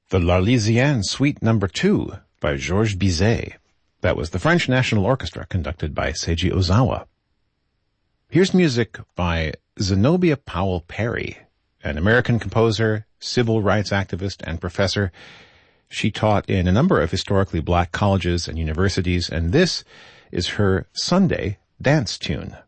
The L'Arlésienne Suite No. 2 by Georges Bizet. That was the French National Orchestra conducted by Seiji Ozawa. Here's music by Zenobia Powell Perry, an American composer, civil rights activist, and professor. She taught in a number of historically black colleges and universities, and this is her Sunday dance tune.